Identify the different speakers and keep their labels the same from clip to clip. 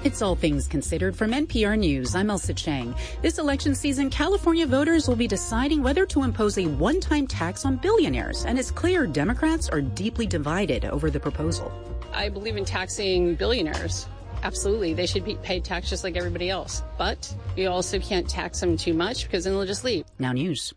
Speaker 1: It's All Things Considered from NPR News. I'm Elsa Chang. This election season, California voters will be deciding whether to impose a one-time tax on billionaires. And it's clear Democrats are deeply divided over the proposal.
Speaker 2: I believe in taxing billionaires. Absolutely. They should be paid tax just like everybody else. But you also can't tax them too much because then they'll just leave.
Speaker 1: Now news.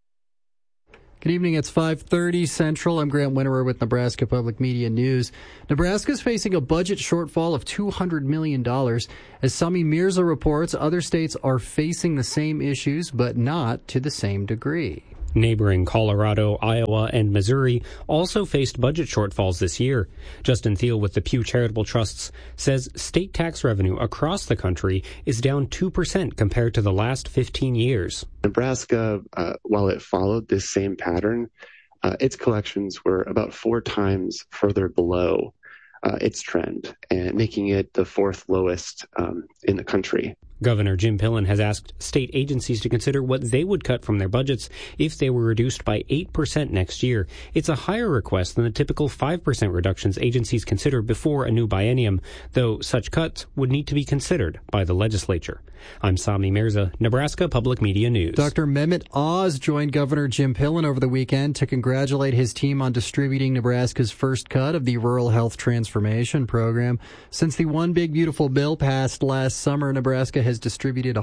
Speaker 3: Good evening. It's 5:30 Central. I'm Grant Winterer with Nebraska Public Media News. Nebraska is facing a budget shortfall of $200 million. As Sami Mirza reports, other states are facing the same issues, but not to the same degree.
Speaker 4: Neighboring Colorado, Iowa, and Missouri also faced budget shortfalls this year. Justin Thiel with the Pew Charitable Trusts says state tax revenue across the country is down 2% compared to the last 15 years.
Speaker 5: Nebraska, while it followed this same pattern, its collections were about 4 times further below its trend, and making it the 4th lowest in the country.
Speaker 4: Governor Jim Pillen has asked state agencies to consider what they would cut from their budgets if they were reduced by 8% next year. It's a higher request than the typical 5% reductions agencies consider before a new biennium, though such cuts would need to be considered by the legislature. I'm Sami Mirza, Nebraska Public Media News.
Speaker 3: Dr. Mehmet Oz joined Governor Jim Pillen over the weekend to congratulate his team on distributing Nebraska's first cut of the Rural Health Transformation Program. Since the One Big Beautiful Bill passed last summer, Nebraska has distributed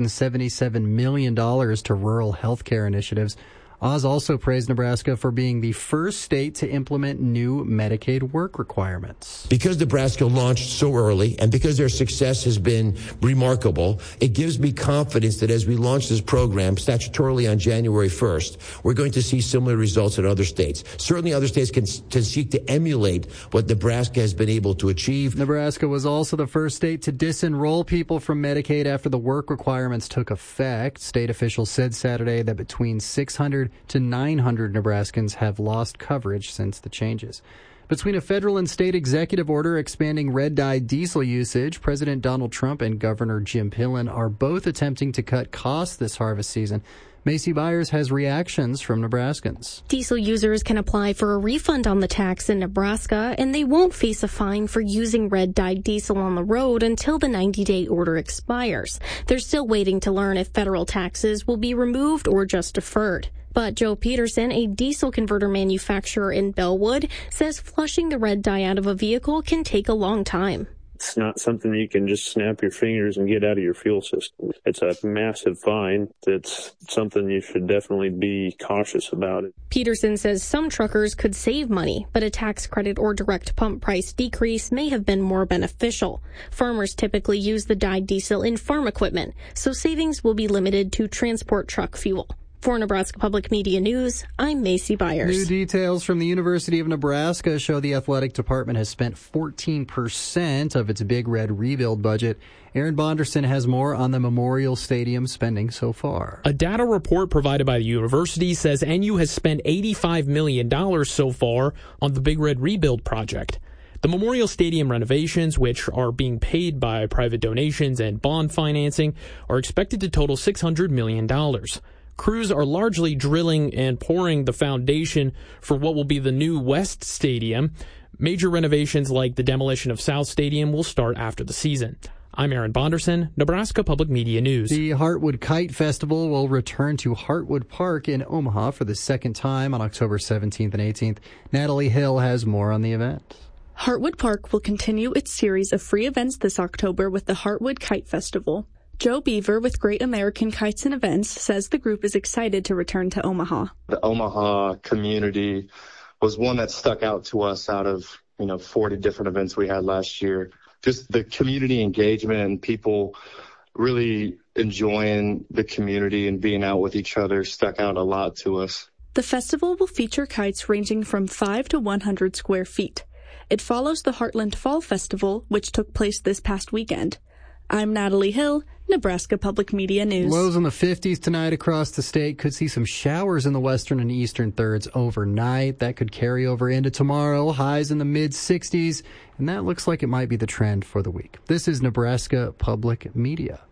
Speaker 3: $177 million to rural health care initiatives. Oz also praised Nebraska for being the first state to implement new Medicaid work requirements.
Speaker 6: Because Nebraska launched so early and because their success has been remarkable, it gives me confidence that as we launch this program statutorily on January 1st, we're going to see similar results in other states. Certainly other states can seek to emulate what Nebraska has been able to achieve.
Speaker 3: Nebraska was also the first state to disenroll people from Medicaid after the work requirements took effect. State officials said Saturday that between 600 to 900 Nebraskans have lost coverage since the changes. Between a federal and state executive order expanding red-dye diesel usage, President Donald Trump and Governor Jim Pillen are both attempting to cut costs this harvest season. Macy Byers has reactions from Nebraskans.
Speaker 7: Diesel users can apply for a refund on the tax in Nebraska, and they won't face a fine for using red-dyed diesel on the road until the 90-day order expires. They're still waiting to learn if federal taxes will be removed or just deferred. But Joe Peterson, a diesel converter manufacturer in Bellwood, says flushing the red dye out of a vehicle can take a long time.
Speaker 8: It's not something you can just snap your fingers and get out of your fuel system. It's a massive fine. It's something you should definitely be cautious about.
Speaker 7: Peterson says some truckers could save money, but a tax credit or direct pump price decrease may have been more beneficial. Farmers typically use the dyed diesel in farm equipment, so savings will be limited to transport truck fuel. For Nebraska Public Media News, I'm Macy Byers.
Speaker 3: New details from the University of Nebraska show the athletic department has spent 14% of its Big Red rebuild budget. Aaron Bonderson has more on the Memorial Stadium spending so far.
Speaker 9: A data report provided by the university says NU has spent $85 million so far on the Big Red rebuild project. The Memorial Stadium renovations, which are being paid by private donations and bond financing, are expected to total $600 million. Crews are largely drilling and pouring the foundation for what will be the new West Stadium. Major renovations like the demolition of South Stadium will start after the season. I'm Aaron Bonderson, Nebraska Public Media News.
Speaker 3: The Heartwood Kite Festival will return to Heartwood Park in Omaha for the second time on October 17th and 18th. Natalie Hill has more on the event.
Speaker 10: Heartwood Park will continue its series of free events this October with the Heartwood Kite Festival. Joe Beaver with Great American Kites and Events says the group is excited to return to Omaha.
Speaker 11: The Omaha community was one that stuck out to us out of, 40 different events we had last year. Just the community engagement and people really enjoying the community and being out with each other stuck out a lot to us.
Speaker 10: The festival will feature kites ranging from 5 to 100 square feet. It follows the Heartland Fall Festival, which took place this past weekend. I'm Natalie Hill, Nebraska Public Media News.
Speaker 3: Lows in the 50s tonight across the state. Could see some showers in the western and eastern thirds overnight. That could carry over into tomorrow. Highs in the mid-60s. And that looks like it might be the trend for the week. This is Nebraska Public Media.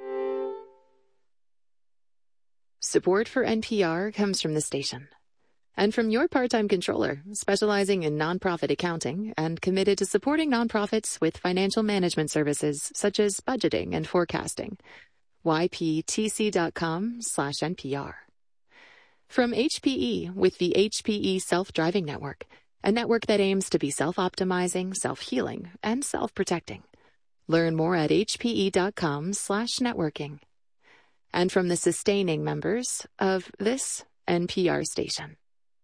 Speaker 12: Support for NPR comes from the station And from your part-time controller, specializing in nonprofit accounting and committed to supporting nonprofits with financial management services such as budgeting and forecasting. yptc.com/NPR. From HPE with the HPE Self-Driving Network, a network that aims to be self-optimizing, self-healing, and self-protecting. Learn more at hpe.com/networking. And from the sustaining members of this NPR station.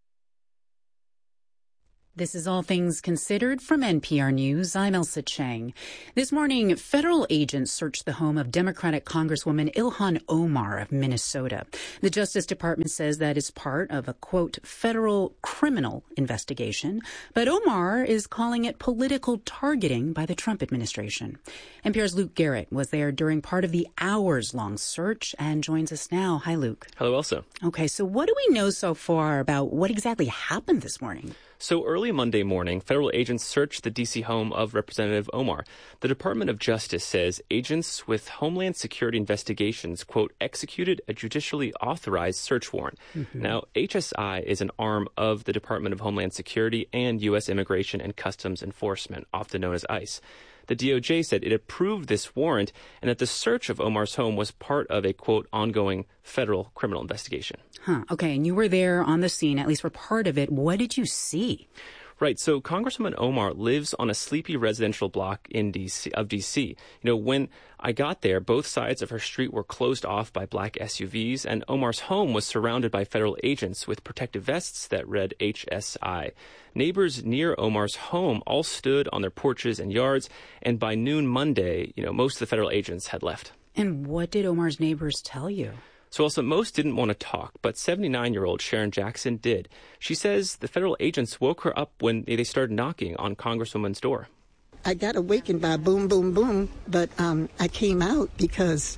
Speaker 1: This is All Things Considered from NPR News. I'm Elsa Chang. This morning, federal agents searched the home of Democratic Congresswoman Ilhan Omar of Minnesota. The Justice Department says that is part of a, quote, federal criminal investigation. But Omar is calling it political targeting by the Trump administration. NPR's Luke Garrett was there during part of the hours-long search and joins us now. Hi, Luke.
Speaker 13: Hello, Elsa.
Speaker 1: Okay, so what do we know so far about what exactly happened this morning?
Speaker 13: So early Monday morning, federal agents searched the D.C. home of Representative Omar. The Department of Justice says agents with Homeland Security Investigations, quote, executed a judicially authorized search warrant. Mm-hmm. Now, HSI is an arm of the Department of Homeland Security and U.S. Immigration and Customs Enforcement, often known as ICE. The DOJ said it approved this warrant and that the search of Omar's home was part of a, quote, ongoing federal criminal investigation.
Speaker 1: Okay, and you were there on the scene, at least for part of it. What did you see?
Speaker 13: Right. So Congresswoman Omar lives on a sleepy residential block in D.C. You know, when I got there, both sides of her street were closed off by black SUVs, and Omar's home was surrounded by federal agents with protective vests that read HSI. Neighbors near Omar's home all stood on their porches and yards, and by noon Monday, you know, most of the federal agents had left.
Speaker 1: And what did Omar's neighbors tell you?
Speaker 13: So also, most didn't want to talk, but 79-year-old Sharon Jackson did. She says the federal agents woke her up when they started knocking on Congresswoman's door.
Speaker 14: I got awakened by boom, boom, boom, but I came out because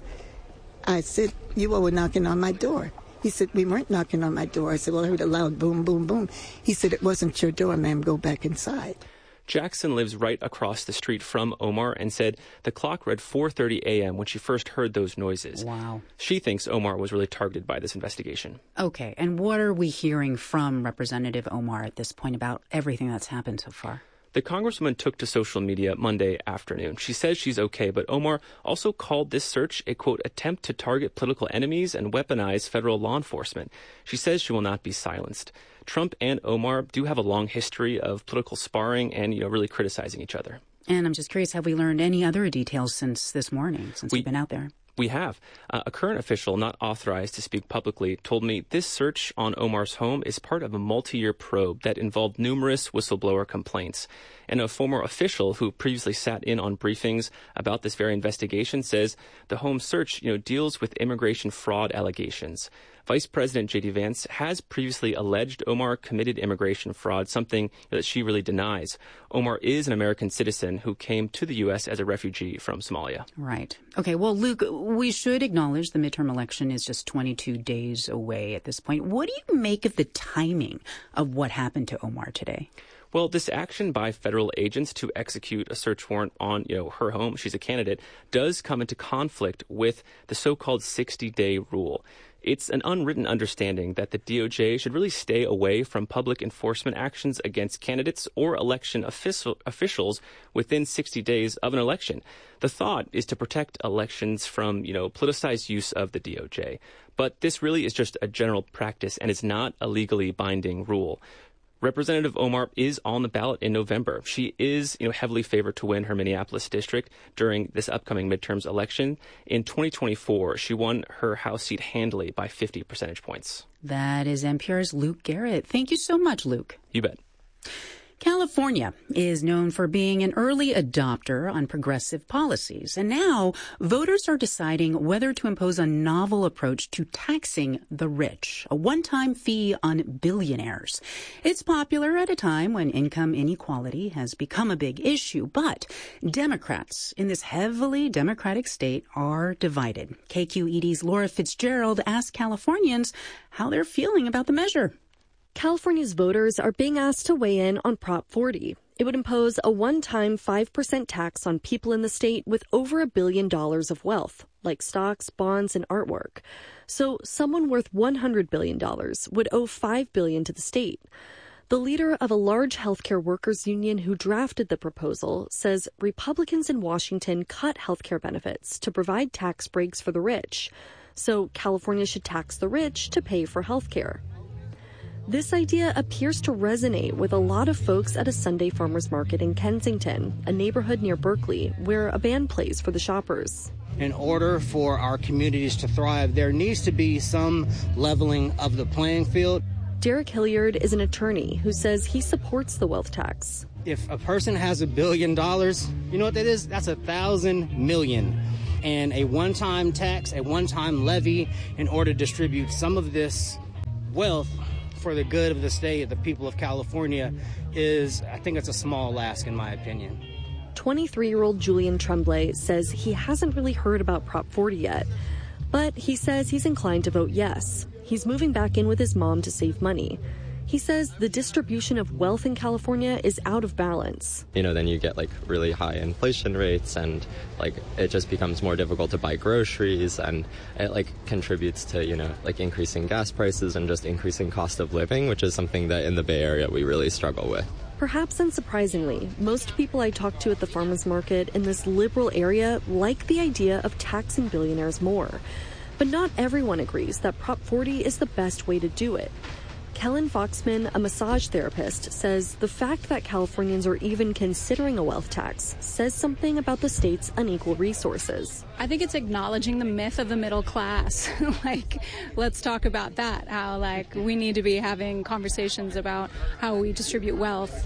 Speaker 14: I said, you all were knocking on my door. He said, we weren't knocking on my door. I said, well, I heard a loud boom, boom, boom. He said, it wasn't your door, ma'am. Go back inside.
Speaker 13: Jackson lives right across the street from Omar and said the clock read 4:30 a.m. when she first heard those noises.
Speaker 1: Wow.
Speaker 13: She thinks Omar was really targeted by this investigation.
Speaker 1: Okay, and what are we hearing from Representative Omar at this point about everything that's happened so far?
Speaker 13: The congresswoman took to social media Monday afternoon. She says she's okay, but Omar also called this search a, quote, attempt to target political enemies and weaponize federal law enforcement. She says she will not be silenced. Trump and Omar do have a long history of political sparring and, really criticizing each other.
Speaker 1: And I'm just curious, have we learned any other details since this morning, since we've been out there?
Speaker 13: We have. A current official not authorized to speak publicly told me this search on Omar's home is part of a multi-year probe that involved numerous whistleblower complaints. And a former official who previously sat in on briefings about this very investigation says the home search, deals with immigration fraud allegations. Vice President J.D. Vance has previously alleged Omar committed immigration fraud, something that she really denies. Omar is an American citizen who came to the U.S. as a refugee from Somalia.
Speaker 1: Right. Okay, well, Luke, we should acknowledge the midterm election is just 22 days away at this point. What do you make of the timing of what happened to Omar today?
Speaker 13: Well, this action by federal agents to execute a search warrant on, her home, she's a candidate, does come into conflict with the so-called 60-day rule. It's an unwritten understanding that the DOJ should really stay away from public enforcement actions against candidates or election officials within 60 days of an election. The thought is to protect elections from, politicized use of the DOJ. But this really is just a general practice and is not a legally binding rule. Representative Omar is on the ballot in November. She is, heavily favored to win her Minneapolis district during this upcoming midterms election. In 2024, she won her House seat handily by 50 percentage points.
Speaker 1: That is NPR's Luke Garrett. Thank you so much, Luke.
Speaker 13: You bet.
Speaker 1: California is known for being an early adopter on progressive policies, and now voters are deciding whether to impose a novel approach to taxing the rich, a one-time fee on billionaires. It's popular at a time when income inequality has become a big issue, but Democrats in this heavily Democratic state are divided. KQED's Laura Fitzgerald asked Californians how they're feeling about the measure.
Speaker 15: California's voters are being asked to weigh in on Prop 40. It would impose a one-time 5% tax on people in the state with over $1 billion of wealth, like stocks, bonds, and artwork. So someone worth $100 billion would owe $5 billion to the state. The leader of a large healthcare workers union who drafted the proposal says Republicans in Washington cut healthcare benefits to provide tax breaks for the rich. So California should tax the rich to pay for healthcare. This idea appears to resonate with a lot of folks at a Sunday farmers market in Kensington, a neighborhood near Berkeley, where a band plays for the shoppers.
Speaker 16: In order for our communities to thrive, there needs to be some leveling of the playing field.
Speaker 15: Derek Hilliard is an attorney who says he supports the wealth tax.
Speaker 16: If a person has $1 billion, you know what that is? That's 1,000 million. And a one-time tax, a one-time levy in order to distribute some of this wealth for the good of the state, the people of California, I think it's a small ask in my opinion.
Speaker 15: 23-year-old Julian Tremblay says he hasn't really heard about Prop 40 yet, but he says he's inclined to vote yes. He's moving back in with his mom to save money. He says the distribution of wealth in California is out of balance.
Speaker 17: Then you get really high inflation rates and it just becomes more difficult to buy groceries, and it contributes to, increasing gas prices and just increasing cost of living, which is something that in the Bay Area we really struggle with.
Speaker 15: Perhaps unsurprisingly, most people I talk to at the farmers market in this liberal area like the idea of taxing billionaires more. But not everyone agrees that Prop 40 is the best way to do it. Kellen Foxman, a massage therapist, says the fact that Californians are even considering a wealth tax says something about the state's unequal resources.
Speaker 18: I think it's acknowledging the myth of the middle class. Let's talk about that. How, we need to be having conversations about how we distribute wealth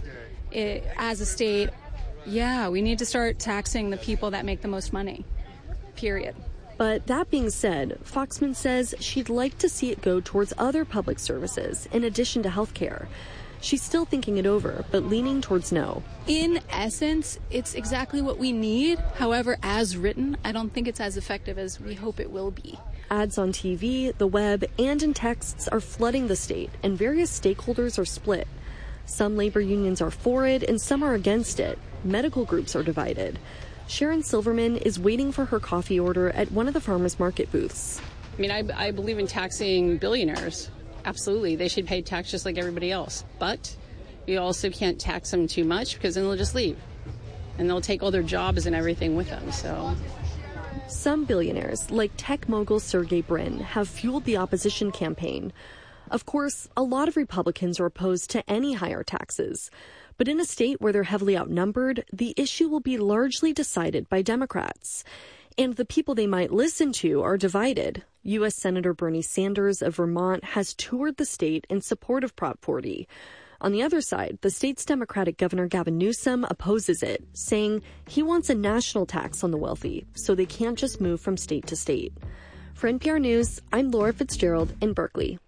Speaker 18: as a state. Yeah, we need to start taxing the people that make the most money, period.
Speaker 15: But that being said, Foxman says she'd like to see it go towards other public services in addition to healthcare. She's still thinking it over, but leaning towards no.
Speaker 18: In essence, it's exactly what we need. However, as written, I don't think it's as effective as we hope it will be.
Speaker 15: Ads on TV, the web, and in texts are flooding the state, and various stakeholders are split. Some labor unions are for it, and some are against it. Medical groups are divided. Sharon Silverman is waiting for her coffee order at one of the farmers market booths.
Speaker 2: I believe in taxing billionaires. Absolutely. They should pay tax just like everybody else. But you also can't tax them too much because then they'll just leave. And they'll take all their jobs and everything with them. So
Speaker 15: some billionaires, like tech mogul Sergey Brin, have fueled the opposition campaign. Of course, a lot of Republicans are opposed to any higher taxes. But in a state where they're heavily outnumbered, the issue will be largely decided by Democrats. And the people they might listen to are divided. U.S. Senator Bernie Sanders of Vermont has toured the state in support of Prop 40. On the other side, the state's Democratic Governor Gavin Newsom opposes it, saying he wants a national tax on the wealthy, so they can't just move from state to state. For NPR News, I'm Laura Fitzgerald in Berkeley.